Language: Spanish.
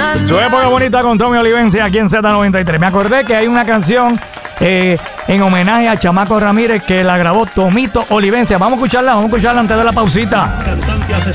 Su época bonita con Tommy Olivencia aquí en Z93. Me acordé que hay una canción en homenaje a Chamaco Ramírez que la grabó Tomito Olivencia. Vamos a escucharla antes de la pausita.